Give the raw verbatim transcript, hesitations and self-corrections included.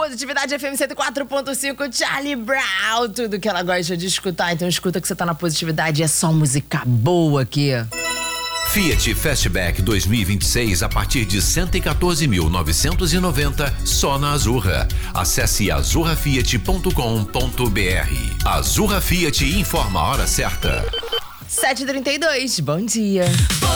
Positividade F M cento e quatro ponto cinco, Charlie Brown, tudo que ela gosta de escutar. Então escuta que você tá na positividade, é só música boa aqui. Fiat Fastback dois mil e vinte e seis a partir de cento e quatorze mil novecentos e noventa só na Azurra. Acesse azurra fiat ponto com ponto br. Azurra Fiat informa a hora certa. sete e trinta e dois, bom dia.